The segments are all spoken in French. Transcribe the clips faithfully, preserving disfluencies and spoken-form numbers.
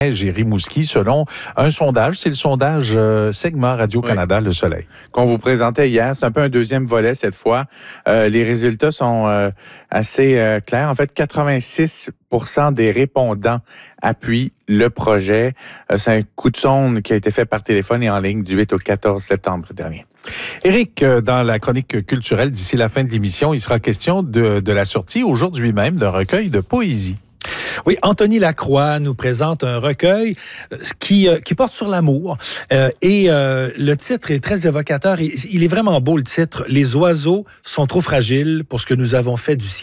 et Rimouski, selon un sondage. C'est le sondage euh, Segma Radio-Canada, oui. Le Soleil. Qu'on vous présentait hier, c'est un peu un deuxième volet cette fois. Euh, les résultats sont euh, assez euh, clairs. En fait, quatre-vingt-six pour cent des répondants appuient le projet. Euh, c'est un coup de sonde qui a été fait par téléphone et en ligne du huit au quatorze septembre dernier. Éric, dans la chronique culturelle, d'ici la fin de l'émission, il sera question de, de la sortie aujourd'hui même d'un recueil de poésie. Oui, Anthony Lacroix nous présente un recueil qui, euh, qui porte sur l'amour. Euh, et euh, le titre est très évocateur. Il, il est vraiment beau, le titre. « Les oiseaux sont trop fragiles pour ce que nous avons fait du ciel ».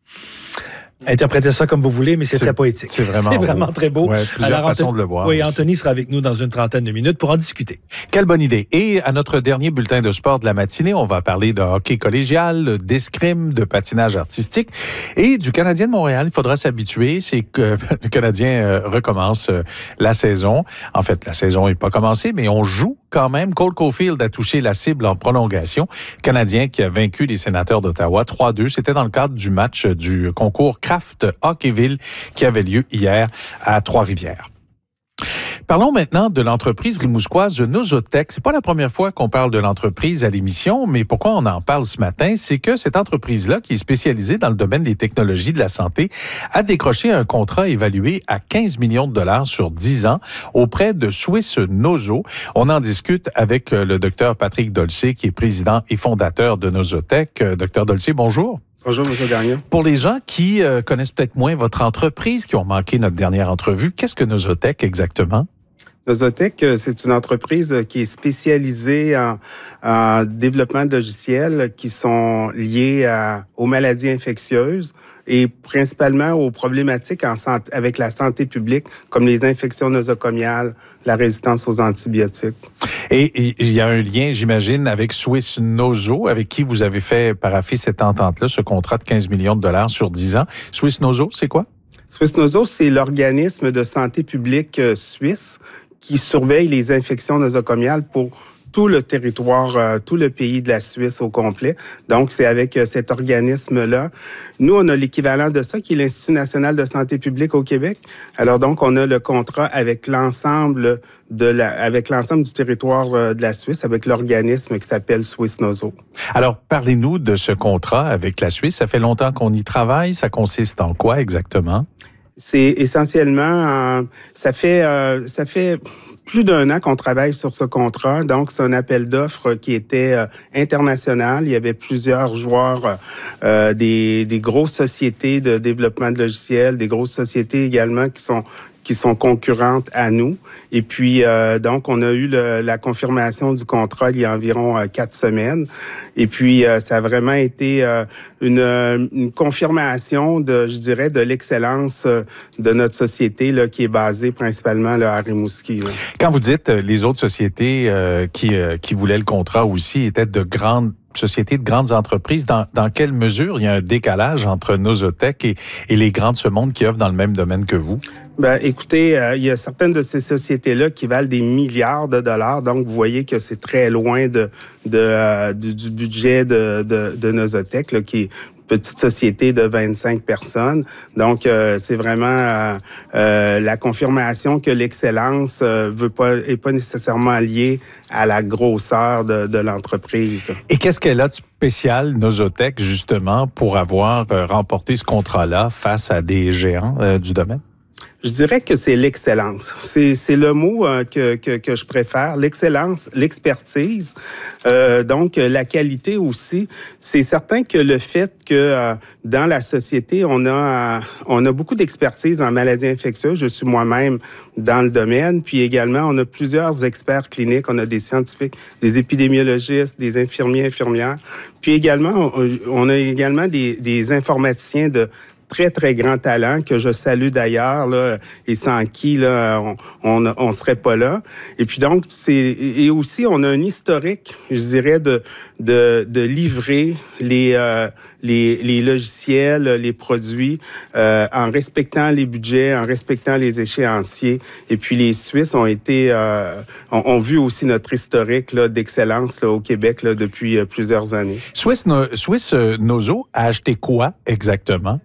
Interprétez ça comme vous voulez, mais c'est, c'est très poétique. C'est vraiment, c'est vraiment beau. très beau. Ouais, plusieurs Alors, façons Anthony, de le voir. Oui, aussi. Anthony sera avec nous dans une trentaine de minutes pour en discuter. Quelle bonne idée. Et à notre dernier bulletin de sport de la matinée, on va parler de hockey collégial, d'escrime, de patinage artistique et du Canadien de Montréal. Il faudra s'habituer. C'est que le Canadien euh, recommence euh, la saison. En fait, la saison n'est pas commencée, mais on joue quand même. Cole Caulfield a touché la cible en prolongation. Le Canadien qui a vaincu les Sénateurs d'Ottawa trois à deux. C'était dans le cadre du match du concours Kraft Hockeyville qui avait lieu hier à Trois-Rivières. Parlons maintenant de l'entreprise rimouskoise Nosotech. C'est pas la première fois qu'on parle de l'entreprise à l'émission, mais pourquoi on en parle ce matin? C'est que cette entreprise-là, qui est spécialisée dans le domaine des technologies de la santé, a décroché un contrat évalué à quinze millions de dollars sur dix ans auprès de Swiss Noso. On en discute avec le docteur Patrick Dolcé, qui est président et fondateur de Nosotech. Docteur Dolcé, bonjour. Bonjour, M. Gagnon. Pour les gens qui euh, connaissent peut-être moins votre entreprise, qui ont manqué notre dernière entrevue, qu'est-ce que Nosotech exactement? Nosotech, c'est une entreprise qui est spécialisée en, en développement de logiciels qui sont liés à, aux maladies infectieuses et principalement aux problématiques en santé, avec la santé publique, comme les infections nosocomiales, la résistance aux antibiotiques. Et il y a un lien, j'imagine, avec Swiss Noso, avec qui vous avez fait paraffer cette entente-là, ce contrat de quinze millions de dollars sur dix ans. Swiss Noso, c'est quoi? Swiss Noso, c'est l'organisme de santé publique suisse qui surveille les infections nosocomiales pour tout le territoire, euh, tout le pays de la Suisse au complet. Donc, c'est avec euh, cet organisme-là. Nous, on a l'équivalent de ça, qui est l'Institut national de santé publique au Québec. Alors, donc, on a le contrat avec l'ensemble de la, avec l'ensemble du territoire euh, de la Suisse, avec l'organisme qui s'appelle Swiss Noso. Alors, parlez-nous de ce contrat avec la Suisse. Ça fait longtemps qu'on y travaille. Ça consiste en quoi exactement? C'est essentiellement, euh, ça fait, euh, ça fait plus d'un an qu'on travaille sur ce contrat. Donc, c'est un appel d'offres qui était euh, international. Il y avait plusieurs joueurs, euh, des, des grosses sociétés de développement de logiciels, des grosses sociétés également qui sont qui sont concurrentes à nous. Et puis, euh, donc, on a eu le, la confirmation du contrat il y a environ euh, quatre semaines. Et puis, euh, ça a vraiment été euh, une, une confirmation de, je dirais, de l'excellence euh, de notre société là, qui est basée principalement là, à Rimouski. Là. Quand vous dites euh, les autres sociétés euh, qui, euh, qui voulaient le contrat aussi étaient de grandes sociétés, de grandes entreprises, dans, dans quelle mesure il y a un décalage entre Nosotech et, et les grands de ce monde qui œuvrent dans le même domaine que vous? Ben, écoutez, euh, il y a certaines de ces sociétés-là qui valent des milliards de dollars, donc vous voyez que c'est très loin de, de, euh, du, du budget de, de, de Nosotech, là, qui est une petite société de vingt-cinq personnes. Donc, euh, c'est vraiment euh, euh, la confirmation que l'excellence euh, veut pas, est pas nécessairement liée à la grosseur de, de l'entreprise. Et qu'est-ce qu'elle a de spécial, Nosotech, justement, pour avoir euh, remporté ce contrat-là face à des géants euh, du domaine? Je dirais que c'est l'excellence. C'est, c'est le mot euh, que, que, que je préfère. L'excellence, l'expertise, euh, donc la qualité aussi. C'est certain que le fait que euh, dans la société, on a, euh, on a beaucoup d'expertise en maladies infectieuses. Je suis moi-même dans le domaine. Puis également, on a plusieurs experts cliniques. On a des scientifiques, des épidémiologistes, des infirmiers, infirmières. Puis également, on, on a également des, des informaticiens de très, très grand talent que je salue d'ailleurs, là, et sans qui, là, on, on, on serait pas là. Et puis donc, c'est, et aussi, on a un historique, je dirais, de, de, de livrer les, euh, les, les logiciels, les produits, euh, en respectant les budgets, en respectant les échéanciers. Et puis, les Suisses ont été, euh, ont, ont vu aussi notre historique, là, d'excellence, là, au Québec, là, depuis euh, plusieurs années. Swiss, no, Swiss euh, Noso a acheté quoi exactement?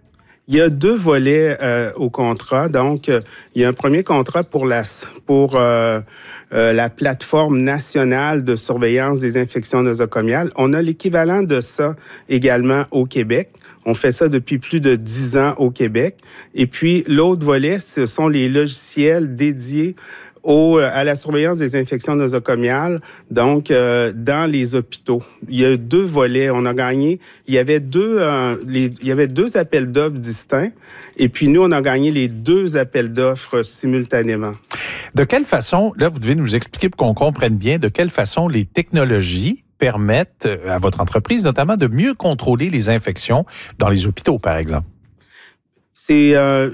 Il y a deux volets euh, au contrat. Donc, euh, il y a un premier contrat pour la pour euh, euh, la plateforme nationale de surveillance des infections nosocomiales. On a l'équivalent de ça également au Québec. On fait ça depuis plus de dix ans au Québec. Et puis, l'autre volet, ce sont les logiciels dédiés Au, à la surveillance des infections nosocomiales, donc euh, dans les hôpitaux. Il y a deux volets. On a gagné. Il y avait deux, euh, les, il y avait deux appels d'offres distincts, et puis nous, on a gagné les deux appels d'offres simultanément. De quelle façon, là, vous devez nous expliquer pour qu'on comprenne bien de quelle façon les technologies permettent à votre entreprise, notamment, de mieux contrôler les infections dans les hôpitaux, par exemple. C'est euh,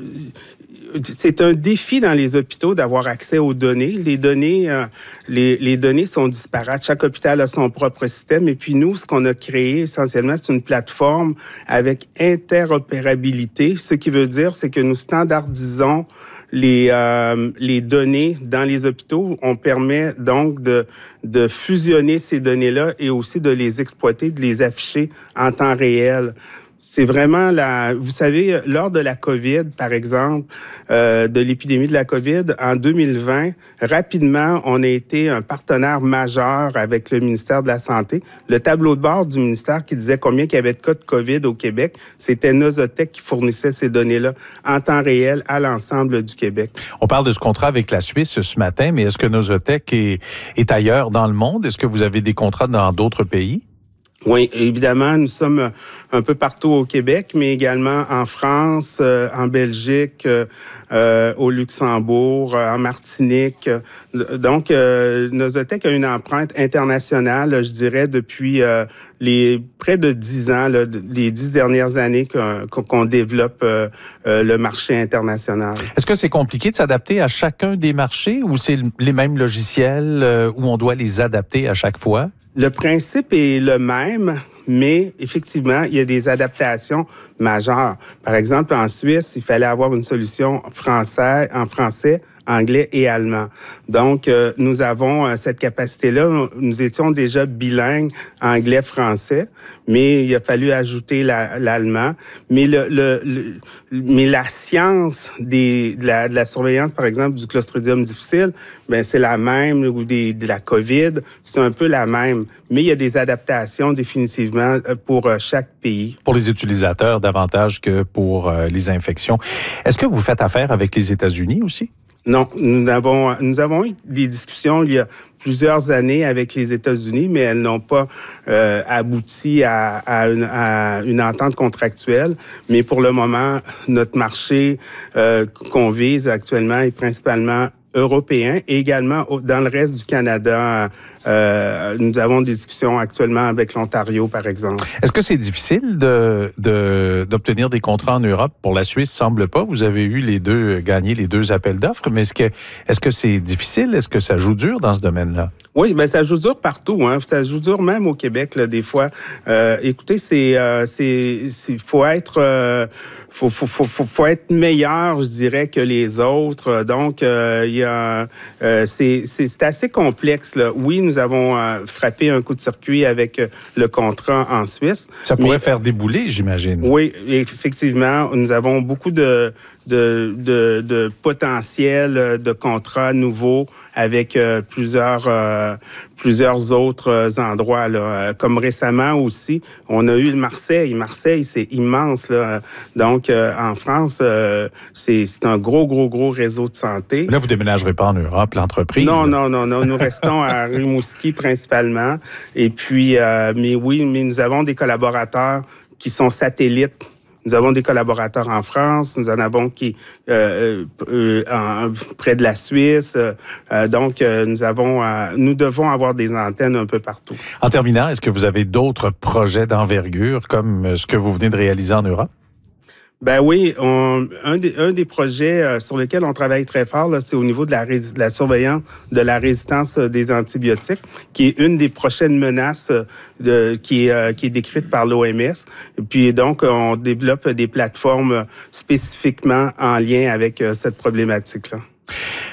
C'est un défi dans les hôpitaux d'avoir accès aux données. Les données, euh, les, les données sont disparates. Chaque hôpital a son propre système. Et puis nous, ce qu'on a créé essentiellement, c'est une plateforme avec interopérabilité. Ce qui veut dire, c'est que nous standardisons les, euh, les données dans les hôpitaux. On permet donc de, de fusionner ces données-là et aussi de les exploiter, de les afficher en temps réel. C'est vraiment la... Vous savez, lors de la COVID, par exemple, euh, de l'épidémie de la COVID, en deux mille vingt, rapidement, on a été un partenaire majeur avec le ministère de la Santé. Le tableau de bord du ministère qui disait combien il y avait de cas de COVID au Québec, c'était Nosotech qui fournissait ces données-là en temps réel à l'ensemble du Québec. On parle de ce contrat avec la Suisse ce matin, mais est-ce que Nosotech est, est ailleurs dans le monde? Est-ce que vous avez des contrats dans d'autres pays? Oui, évidemment, nous sommes un peu partout au Québec, mais également en France, euh, en Belgique, euh, au Luxembourg, euh, en Martinique. Donc, euh, Nosotech a une empreinte internationale, je dirais, depuis euh, les près de dix ans, là, les dix dernières années qu'on, qu'on développe euh, euh, le marché international. Est-ce que c'est compliqué de s'adapter à chacun des marchés ou c'est les mêmes logiciels euh, où on doit les adapter à chaque fois? Le principe est le même, mais effectivement, il y a des adaptations majeures. Par exemple, en Suisse, il fallait avoir une solution français, en français, anglais et allemand. Donc, euh, nous avons euh, cette capacité-là. Nous étions déjà bilingues anglais-français, mais il a fallu ajouter la, l'allemand. Mais, le, le, le, mais la science des, de, la, de la surveillance, par exemple, du Clostridium difficile, ben c'est la même, ou des, de la COVID, c'est un peu la même. Mais il y a des adaptations définitivement pour euh, chaque pays. Pour les utilisateurs, davantage que pour euh, les infections. Est-ce que vous faites affaire avec les États-Unis aussi? Non, nous avons, nous avons eu des discussions il y a plusieurs années avec les États-Unis, mais elles n'ont pas euh, abouti à, à, une, à une entente contractuelle. Mais pour le moment, notre marché euh, qu'on vise actuellement est principalement européen et également dans le reste du Canada. Euh, nous avons des discussions actuellement avec l'Ontario, par exemple. Est-ce que c'est difficile de, de, d'obtenir des contrats en Europe? Pour la Suisse, semble pas. Vous avez eu les deux, gagné les deux appels d'offres, mais est-ce que, est-ce que c'est difficile? Est-ce que ça joue dur dans ce domaine-là? Oui, ben ça joue dur partout, hein. Ça joue dur même au Québec, là, des fois. Euh, écoutez, c'est, euh, c'est, c'est, faut être, euh, faut, faut, faut, faut, faut être meilleur, je dirais, que les autres. Donc, euh, il y a, euh, c'est, c'est, c'est assez complexe, là. Oui, nous avons euh, frappé un coup de circuit avec euh, le contrat en Suisse. Ça pourrait mais, faire débouler, j'imagine. Oui, effectivement, nous avons beaucoup de de, de, de potentiel de contrats nouveaux avec euh, plusieurs euh, plusieurs autres euh, endroits là. Comme récemment aussi, on a eu le Marseille. Marseille, c'est immense là. Donc euh, en France, euh, c'est c'est un gros gros gros réseau de santé. Là, vous déménagerez pas en Europe, l'entreprise? Non, non, non, non. Nous restons à Rimouski principalement. Et puis, euh, mais oui, mais nous avons des collaborateurs qui sont satellites. Nous avons des collaborateurs en France, nous en avons qui euh, euh, en, près de la Suisse. Euh, donc, euh, nous avons, euh, nous devons avoir des antennes un peu partout. En terminant, est-ce que vous avez d'autres projets d'envergure comme ce que vous venez de réaliser en Europe? Ben oui, on, un, des, un des projets euh, sur lesquels on travaille très fort, là, c'est au niveau de la, de la surveillance de la résistance des antibiotiques, qui est une des prochaines menaces euh, de, qui, est, euh, qui est décrite par l'O M S. Et puis donc, on développe des plateformes spécifiquement en lien avec euh, cette problématique-là.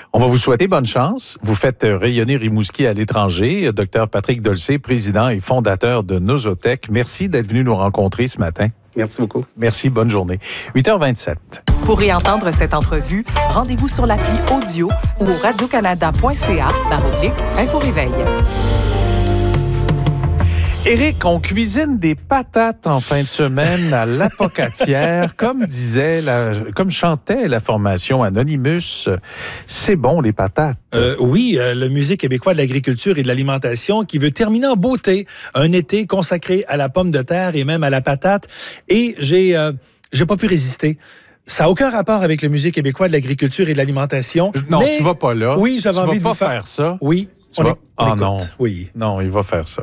On va vous souhaiter bonne chance. Vous faites rayonner Rimouski à l'étranger. Docteur Patrick Dolcé, président et fondateur de Nosotech. Merci d'être venu nous rencontrer ce matin. Merci beaucoup. Merci, bonne journée. huit heures vingt-sept. Pour réentendre cette entrevue, rendez-vous sur l'appli audio ou au radiocanada point c a barre oblique Info Réveil. Éric, on cuisine des patates en fin de semaine à l'Apocatière. Comme disait, la, comme chantait la formation Anonymous, c'est bon les patates. Euh, oui, euh, le Musée québécois de l'agriculture et de l'alimentation qui veut terminer en beauté un été consacré à la pomme de terre et même à la patate. Et j'ai, euh, j'ai pas pu résister. Ça n'a aucun rapport avec le Musée québécois de l'agriculture et de l'alimentation. Non, mais... tu vas pas là. Oui, j'avais tu envie vas de pas vous faire... faire ça. Oui. Tu on vas... est... on Ah non. Oui. Non, il va faire ça.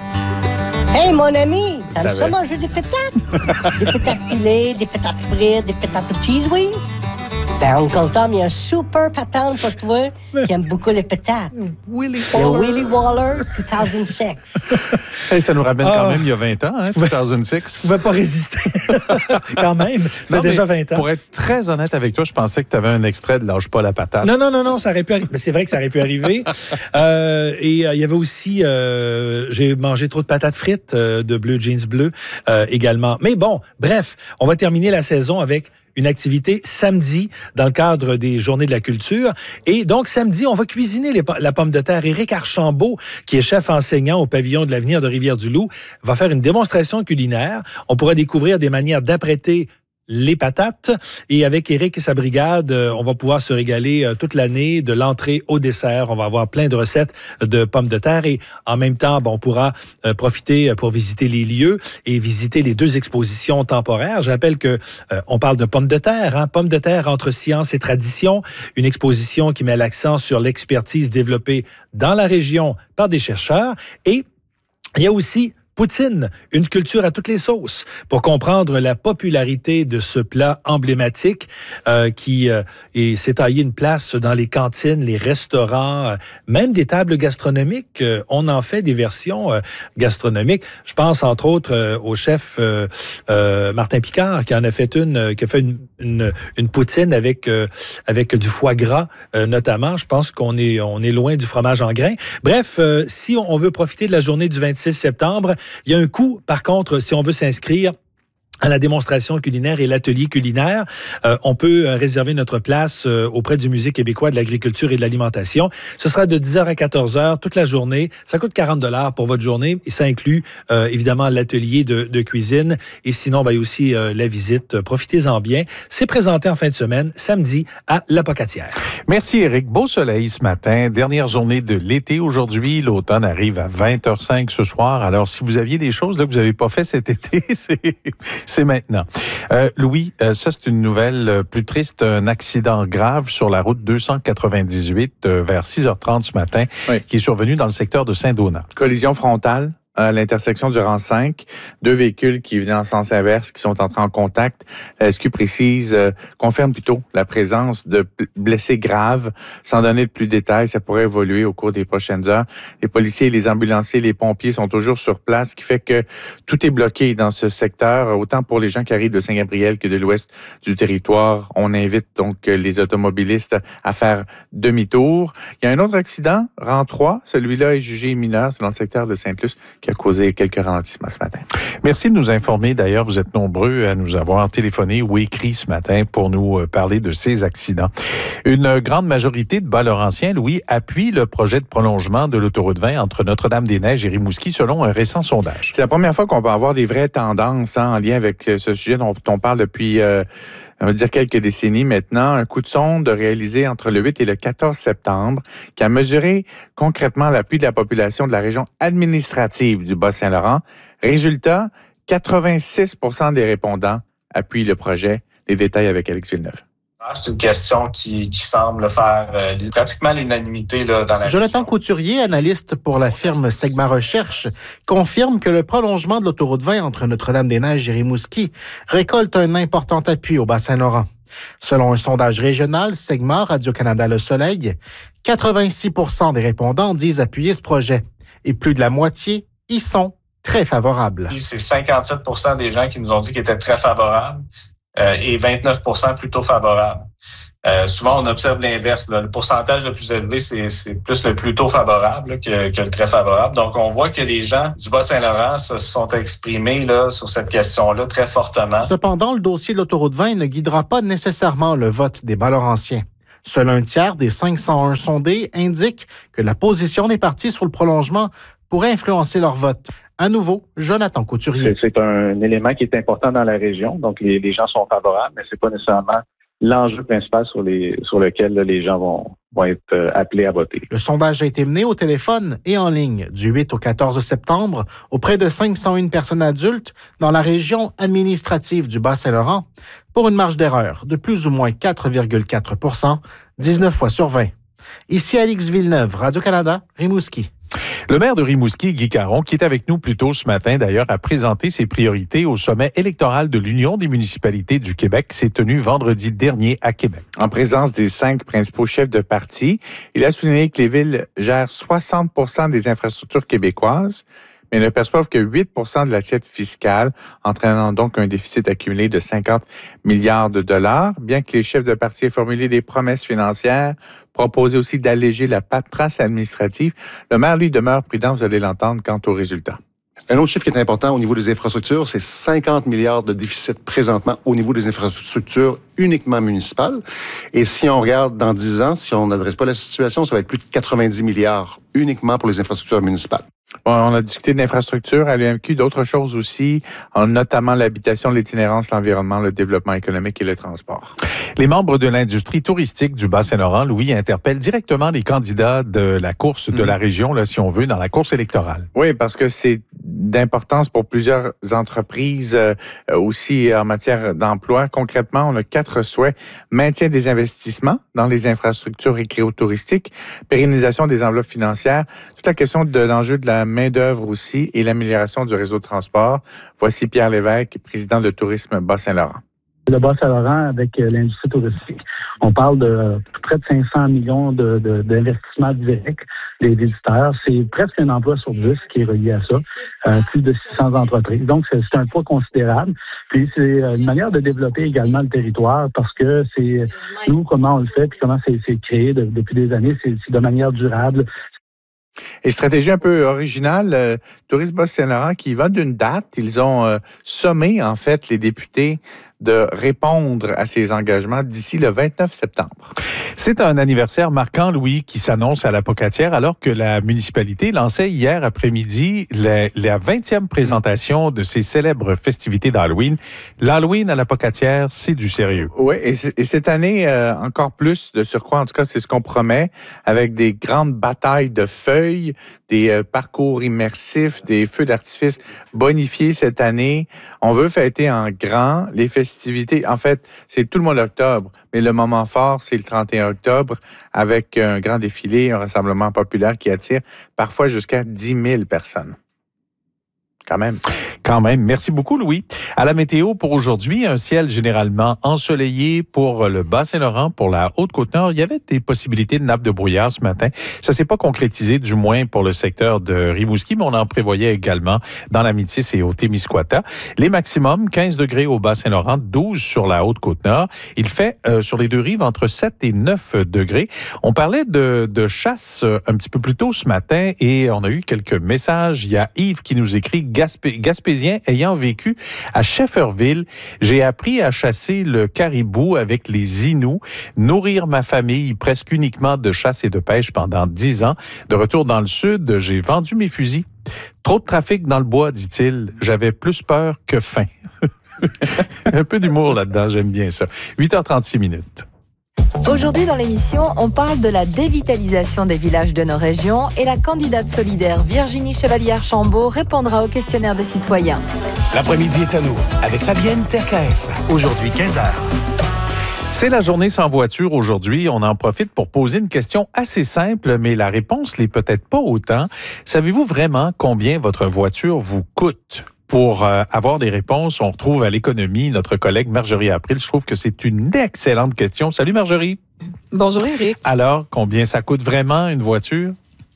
Hey, mon ami, t'aimes ça, Ça va. manger des pétates? Des pétates pilées, des pétates frites, des pétates de cheese whiz? Ben, Uncle Tom, il y a un super patente pour toi qui aime beaucoup les pétates. Willy Le Willy Waller deux mille six. Hey, ça nous ramène Ah. quand même il y a vingt ans, hein, deux mille six. Je ne vais pas résister. Quand même. Ça fait Non, déjà mais vingt ans. Pour être très honnête avec toi, je pensais que tu avais un extrait de Lâche pas la patate. Non, non, non, non, ça aurait pu arriver. Mais c'est vrai que ça aurait pu arriver. Euh, et il euh, y avait aussi, euh, j'ai mangé trop de patates frites euh, de Bleu Jeans Bleu euh, également. Mais bon, bref, on va terminer la saison avec une activité samedi dans le cadre des Journées de la culture. Et donc, samedi, on va cuisiner les, la pomme de terre. Éric Archambault, qui est chef enseignant au pavillon de l'avenir de Rivière-du-Loup, va faire une démonstration culinaire. On pourra découvrir des manières d'apprêter les patates. Et avec Éric et sa brigade, euh, on va pouvoir se régaler euh, toute l'année, de l'entrée au dessert. On va avoir plein de recettes de pommes de terre et en même temps, bon, on pourra euh, profiter pour visiter les lieux et visiter les deux expositions temporaires. Je rappelle que euh, on parle de pommes de terre, hein, pommes de terre entre science et tradition, une exposition qui met l'accent sur l'expertise développée dans la région par des chercheurs. Et il y a aussi poutine, une culture à toutes les sauces, pour comprendre la popularité de ce plat emblématique euh, qui euh, est, s'est taillé une place dans les cantines, les restaurants, euh, même des tables gastronomiques. Euh, on en fait des versions euh, gastronomiques. Je pense entre autres euh, au chef euh, euh, Martin Picard qui en a fait une, euh, qui a fait une, une, une poutine avec euh, avec du foie gras euh, notamment. Je pense qu'on est on est loin du fromage en grains. Bref, euh, si on veut profiter de la journée du vingt-six septembre, il y a un coût, par contre, si on veut s'inscrire à la démonstration culinaire et l'atelier culinaire. Euh, on peut euh, réserver notre place euh, auprès du Musée québécois de l'agriculture et de l'alimentation. Ce sera de dix heures à quatorze heures toute la journée. Ça coûte quarante dollars pour votre journée et ça inclut euh, évidemment l'atelier de, de cuisine et sinon, ben, il y a aussi euh, la visite. Profitez-en bien. C'est présenté en fin de semaine, samedi, à l'Apocatière. Merci Éric. Beau soleil ce matin. Dernière journée de l'été aujourd'hui. L'automne arrive à vingt heures cinq ce soir. Alors, si vous aviez des choses là, que vous n'avez pas fait cet été, c'est... C'est maintenant. Euh, Louis, euh, ça c'est une nouvelle euh, plus triste, un accident grave sur la route deux cent quatre-vingt-dix-huit euh, vers six heures trente ce matin, Oui. qui est survenu dans le secteur de Saint-Donat. Collision frontale à l'intersection du rang cinq. Deux véhicules qui venaient en sens inverse, qui sont entrés en contact. La S Q précise, euh, confirme plutôt la présence de blessés graves. Sans donner de plus de détails, ça pourrait évoluer au cours des prochaines heures. Les policiers, les ambulanciers, les pompiers sont toujours sur place, ce qui fait que tout est bloqué dans ce secteur, autant pour les gens qui arrivent de Saint-Gabriel que de l'ouest du territoire. On invite donc les automobilistes à faire demi-tour. Il y a un autre accident, rang trois. Celui-là est jugé mineur, c'est dans le secteur de Sainte-Luce, qui a causé quelques ralentissements ce matin. Merci de nous informer. D'ailleurs, vous êtes nombreux à nous avoir téléphoné ou écrit ce matin pour nous parler de ces accidents. Une grande majorité de Bas-Laurentiens, Louis, appuie le projet de prolongement de l'autoroute vingt entre Notre-Dame-des-Neiges et Rimouski selon un récent sondage. C'est la première fois qu'on va avoir des vraies tendances hein, en lien avec ce sujet dont on parle depuis... Euh, on va dire quelques décennies maintenant, un coup de sonde réalisé entre le huit et le quatorze septembre qui a mesuré concrètement l'appui de la population de la région administrative du Bas-Saint-Laurent. Résultat, quatre-vingt-six pour cent des répondants appuient le projet. Les détails avec Alex Villeneuve. C'est une question qui, qui semble faire euh, pratiquement l'unanimité là, dans la Jonathan région. Couturier, analyste pour la firme Segma Recherche, confirme que le prolongement de l'autoroute vingt entre Notre-Dame-des-Neiges et Rimouski récolte un important appui au Bas-Saint-Laurent. Selon un sondage régional, Segma, Radio-Canada Le Soleil, quatre-vingt-six pour cent des répondants disent appuyer ce projet et plus de la moitié y sont très favorables. C'est cinquante-sept pour cent des gens qui nous ont dit qu'ils étaient très favorables. Euh, et vingt-neuf pour cent plutôt favorables. Euh, souvent, on observe l'inverse. Là. Le pourcentage le plus élevé, c'est, c'est plus le plutôt favorable là, que, que le très favorable. Donc, on voit que les gens du Bas-Saint-Laurent se sont exprimés là, sur cette question-là très fortement. Cependant, le dossier de l'autoroute vingt ne guidera pas nécessairement le vote des Bas-Laurentiens. Seul un tiers des cinq cent un sondés indique que la position des partis sur le prolongement pourrait influencer leur vote. À nouveau, Jonathan Couturier. C'est, c'est un élément qui est important dans la région. Donc, les, les gens sont favorables, mais c'est pas nécessairement l'enjeu principal sur, les, sur lequel là, les gens vont, vont être euh, appelés à voter. Le sondage a été mené au téléphone et en ligne du huit au quatorze septembre auprès de cinq cent un personnes adultes dans la région administrative du Bas-Saint-Laurent pour une marge d'erreur de plus ou moins quatre virgule quatre pour cent, dix-neuf fois sur vingt. Ici Alix Villeneuve, Radio-Canada, Rimouski. Le maire de Rimouski, Guy Caron, qui est avec nous plus tôt ce matin d'ailleurs, a présenté ses priorités au sommet électoral de l'Union des municipalités du Québec qui s'est tenu vendredi dernier à Québec. En présence des cinq principaux chefs de parti, il a souligné que les villes gèrent soixante pour cent des infrastructures québécoises, mais ne perçoivent que huit pour cent de l'assiette fiscale, entraînant donc un déficit accumulé de cinquante milliards de dollars. Bien que les chefs de parti aient formulé des promesses financières, proposé aussi d'alléger la paperasse administrative, le maire, lui, demeure prudent, vous allez l'entendre, quant aux résultats. Un autre chiffre qui est important au niveau des infrastructures, c'est cinquante milliards de déficit présentement au niveau des infrastructures uniquement municipales. Et si on regarde dans dix ans, si on n'adresse pas la situation, ça va être plus de quatre-vingt-dix milliards uniquement pour les infrastructures municipales. Bon, on a discuté de l'infrastructure à l'U M Q, d'autres choses aussi, notamment l'habitation, l'itinérance, l'environnement, le développement économique et le transport. Les membres de l'industrie touristique du Bas-Saint-Laurent, Louis, interpellent directement les candidats de la course de mmh. la région, là, si on veut, dans la course électorale. Oui, parce que c'est d'importance pour plusieurs entreprises euh, aussi en matière d'emploi. Concrètement, on a quatre souhaits. Maintien des investissements dans les infrastructures récréo-touristiques, pérennisation des enveloppes financières, toute la question de l'enjeu de la main-d'œuvre aussi et l'amélioration du réseau de transport. Voici Pierre Lévesque, président de Tourisme Bas-Saint-Laurent. Le Bas-Saint-Laurent, avec l'industrie touristique, on parle de près de cinq cents millions de, de, d'investissements directs des visiteurs. C'est presque un emploi sur dix qui est relié à ça. Euh, plus de six cents entreprises. Donc, c'est, c'est un poids considérable. Puis, c'est une manière de développer également le territoire parce que c'est nous, comment on le fait, puis comment c'est, c'est créé de, depuis des années, c'est, c'est de manière durable. Et stratégie un peu originale, euh, Tourisme Bas-Saint-Laurent qui va d'une date. Ils ont euh, sommé, en fait, les députés de répondre à ces engagements d'ici le vingt-neuf septembre. C'est un anniversaire marquant, Louis, qui s'annonce à la Pocatière, alors que la municipalité lançait hier après-midi la, la vingtième présentation de ses célèbres festivités d'Halloween. L'Halloween à la Pocatière, c'est du sérieux. Oui, et, et cette année, euh, encore plus de surcroît, en tout cas, c'est ce qu'on promet, avec des grandes batailles de feuilles, des euh, parcours immersifs, des feux d'artifice bonifiés cette année. On veut fêter en grand les festivités. En fait, c'est tout le mois d'octobre, mais le moment fort, c'est le trente et un octobre, avec un grand défilé, un rassemblement populaire qui attire parfois jusqu'à dix mille personnes. Quand même. Quand même. Merci beaucoup, Louis. À la météo pour aujourd'hui, un ciel généralement ensoleillé pour le Bas-Saint-Laurent, pour la Haute-Côte-Nord. Il y avait des possibilités de nappes de brouillard ce matin. Ça s'est pas concrétisé, du moins pour le secteur de Rimouski, mais on en prévoyait également dans la Métis et au Témiscouata. Les maximums, quinze degrés au Bas-Saint-Laurent, douze sur la Haute-Côte-Nord. Il fait euh, sur les deux rives entre sept et neuf degrés. On parlait de, de chasse un petit peu plus tôt ce matin et on a eu quelques messages. Il y a Yves qui nous écrit: Gaspé- Gaspésien ayant vécu à Shefferville, j'ai appris à chasser le caribou avec les Inuits, nourrir ma famille presque uniquement de chasse et de pêche pendant dix ans. De retour dans le sud, j'ai vendu mes fusils. Trop de trafic dans le bois, dit-il. J'avais plus peur que faim. Un peu d'humour là-dedans, j'aime bien ça. huit heures trente-six minutes. Aujourd'hui dans l'émission, on parle de la dévitalisation des villages de nos régions et la candidate solidaire Virginie Chevalier-Archambault répondra aux questionnaires des citoyens. L'après-midi est à nous avec Fabienne Terkaef. Aujourd'hui, quinze heures. C'est la journée sans voiture aujourd'hui. On en profite pour poser une question assez simple, mais la réponse l'est peut-être pas autant. Savez-vous vraiment combien votre voiture vous coûte? Pour euh, avoir des réponses, on retrouve à l'économie notre collègue Marjorie April. Je trouve que c'est une excellente question. Salut Marjorie. Bonjour Éric. Alors, combien ça coûte vraiment une voiture?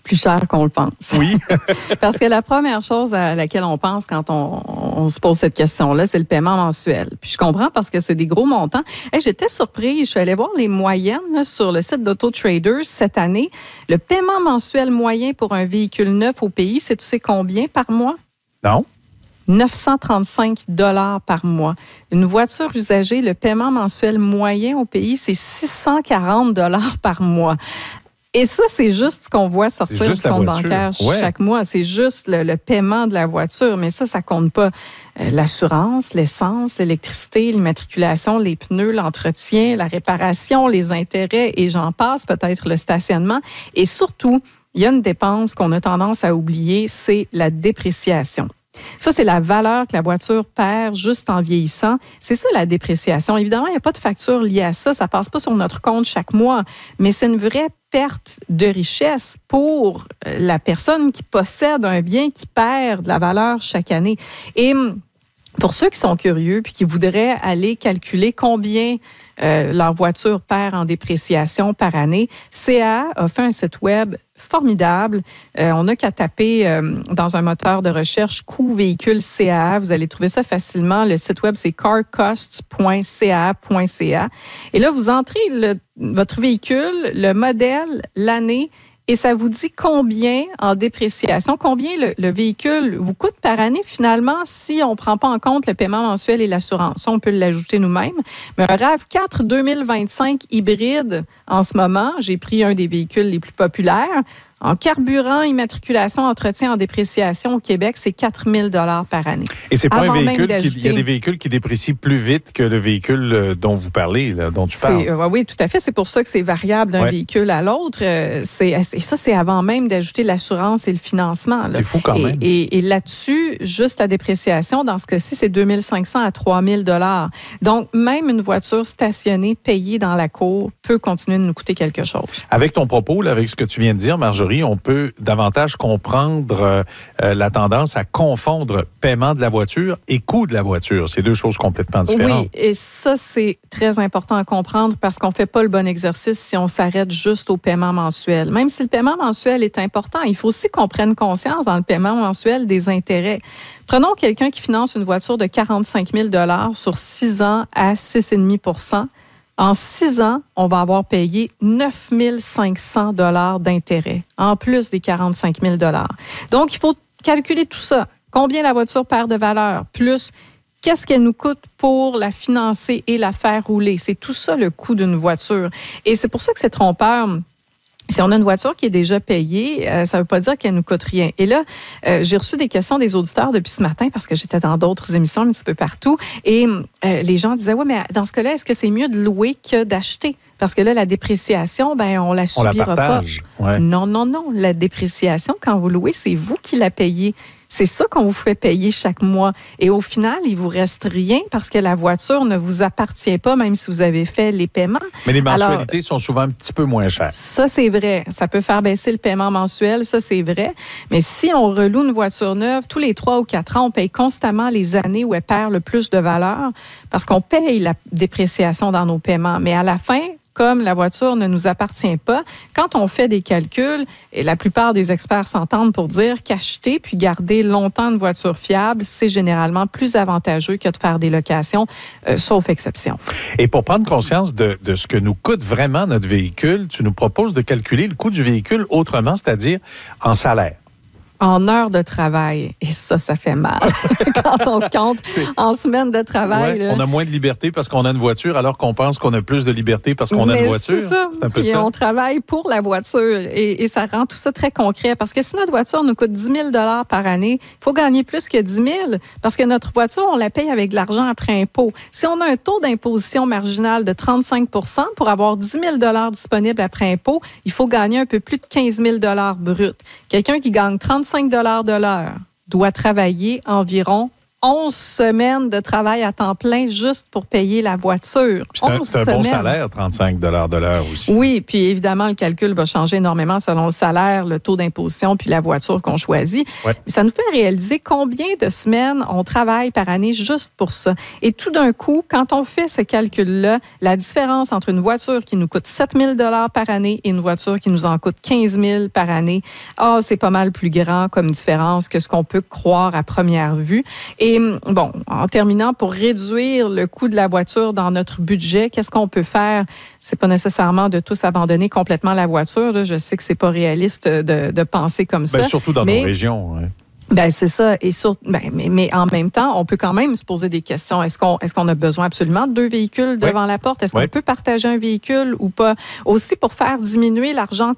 plus cher qu'on le pense. Oui. Parce que la première chose à laquelle on pense quand on, on se pose cette question-là, c'est le paiement mensuel. Puis je comprends parce que c'est des gros montants. Hey, j'étais surprise, je suis allée voir les moyennes là, sur le site d'AutoTrader cette année. Le paiement mensuel moyen pour un véhicule neuf au pays, c'est tu sais combien par mois? Non. neuf cent trente-cinq dollars par mois. Une voiture usagée, le paiement mensuel moyen au pays, c'est six cent quarante dollars par mois. Et ça, c'est juste ce qu'on voit sortir du compte bancaire ouais. chaque mois. C'est juste le, le paiement de la voiture. Mais ça, ça compte pas euh, l'assurance, l'essence, l'électricité, l'immatriculation, les pneus, l'entretien, la réparation, les intérêts et j'en passe, peut-être le stationnement. Et surtout, il y a une dépense qu'on a tendance à oublier, c'est la dépréciation. Ça, c'est la valeur que la voiture perd juste en vieillissant. C'est ça, la dépréciation. Évidemment, il n'y a pas de facture liée à ça. Ça ne passe pas sur notre compte chaque mois. Mais c'est une vraie perte de richesse pour la personne qui possède un bien qui perd de la valeur chaque année. Et pour ceux qui sont curieux puis qui voudraient aller calculer combien euh, leur voiture perd en dépréciation par année, C A A a fait un site web formidable. Euh, on n'a qu'à taper euh, dans un moteur de recherche « coût véhicule C A A ». Vous allez trouver ça facilement. Le site web, c'est car cost point c a a point c a. Et là, vous entrez le, votre véhicule, le modèle, l'année, et ça vous dit combien en dépréciation, combien le, le véhicule vous coûte par année finalement si on ne prend pas en compte le paiement mensuel et l'assurance. Ça, on peut l'ajouter nous-mêmes. Mais un RAV quatre deux mille vingt-cinq hybride en ce moment, j'ai pris un des véhicules les plus populaires. En carburant, immatriculation, entretien en dépréciation au Québec, c'est quatre mille dollars par année. Et c'est pas Avant un véhicule qui, il y a des véhicules qui déprécient plus vite que le véhicule dont vous parlez, là, dont tu parles. Euh, oui, tout à fait. C'est pour ça que c'est variable d'un ouais. véhicule à l'autre. Euh, c'est, et ça, c'est avant même d'ajouter l'assurance et le financement. Là. C'est fou quand même. Et, et, et là-dessus, juste la dépréciation, dans ce cas-ci, c'est deux mille cinq cents à trois mille dollars. Donc, même une voiture stationnée, payée dans la cour, peut continuer de nous coûter quelque chose. Avec ton propos, là, avec ce que tu viens de dire, Marjorie, on peut davantage comprendre euh, la tendance à confondre paiement de la voiture et coût de la voiture. C'est deux choses complètement différentes. Oui, et ça, c'est très important à comprendre parce qu'on ne fait pas le bon exercice si on s'arrête juste au paiement mensuel. Même si le paiement mensuel est important, il faut aussi qu'on prenne conscience dans le paiement mensuel des intérêts. Prenons quelqu'un qui finance une voiture de quarante-cinq mille dollars sur six ans à six virgule cinq pour cent. En six ans, on va avoir payé neuf mille cinq cents dollars d'intérêt, en plus des quarante-cinq mille dollars. Donc, il faut calculer tout ça. Combien la voiture perd de valeur, plus qu'est-ce qu'elle nous coûte pour la financer et la faire rouler. C'est tout ça le coût d'une voiture. Et c'est pour ça que c'est trompeur. Si on a une voiture qui est déjà payée, euh, ça ne veut pas dire qu'elle ne nous coûte rien. Et là, euh, j'ai reçu des questions des auditeurs depuis ce matin parce que j'étais dans d'autres émissions un petit peu partout. Et euh, les gens disaient, ouais, mais dans ce cas-là, est-ce que c'est mieux de louer que d'acheter? Parce que là, la dépréciation, ben, on la subira on la partage. pas. Ouais. Non, non, non. La dépréciation, quand vous louez, c'est vous qui la payez. C'est ça qu'on vous fait payer chaque mois. Et au final, il vous reste rien parce que la voiture ne vous appartient pas, même si vous avez fait les paiements. Mais les mensualités Alors, sont souvent un petit peu moins chères. Ça, c'est vrai. Ça peut faire baisser le paiement mensuel. Ça, c'est vrai. Mais si on reloue une voiture neuve, tous les trois ou quatre ans, on paye constamment les années où elle perd le plus de valeur parce qu'on paye la dépréciation dans nos paiements. Mais à la fin, comme la voiture ne nous appartient pas, quand on fait des calculs, et la plupart des experts s'entendent pour dire qu'acheter puis garder longtemps une voiture fiable, c'est généralement plus avantageux que de faire des locations, euh, sauf exception. Et pour prendre conscience de, de ce que nous coûte vraiment notre véhicule, tu nous proposes de calculer le coût du véhicule autrement, c'est-à-dire en salaire. En heures de travail. Et ça, ça fait mal. Quand on compte c'est... en semaines de travail. Ouais, là. On a moins de liberté parce qu'on a une voiture, alors qu'on pense qu'on a plus de liberté parce qu'on Mais a une voiture. C'est ça. C'est un peu Puis ça. on travaille pour la voiture et, et ça rend tout ça très concret. Parce que si notre voiture nous coûte dix mille dollars par année, il faut gagner plus que dix mille parce que notre voiture, on la paye avec de l'argent après impôt. Si on a un taux d'imposition marginal de trente-cinq pour cent pour avoir dix mille dollars disponibles après impôt, il faut gagner un peu plus de quinze mille dollars bruts. Quelqu'un qui gagne trente-cinq dollars de l'heure doit travailler environ onze semaines de travail à temps plein juste pour payer la voiture. C'est un, c'est un bon salaire, trente-cinq dollars de l'heure aussi. Oui, puis évidemment, le calcul va changer énormément selon le salaire, le taux d'imposition, puis la voiture qu'on choisit. Ouais. Mais ça nous fait réaliser combien de semaines on travaille par année juste pour ça. Et tout d'un coup, quand on fait ce calcul-là, la différence entre une voiture qui nous coûte sept mille dollars par année et une voiture qui nous en coûte quinze mille par année, ah, c'est pas mal plus grand comme différence que ce qu'on peut croire à première vue. Et bon, en terminant, pour réduire le coût de la voiture dans notre budget, qu'est-ce qu'on peut faire? C'est pas nécessairement de tous abandonner complètement la voiture. Là. Je sais que c'est pas réaliste de, de penser comme ça. Bien, surtout dans mais, nos régions. Ouais. Ben c'est ça. Et sur, ben, mais, mais en même temps, on peut quand même se poser des questions. Est-ce qu'on, est-ce qu'on a besoin absolument de deux véhicules devant oui. la porte? Est-ce oui. qu'on peut partager un véhicule ou pas? Aussi, pour faire diminuer l'argent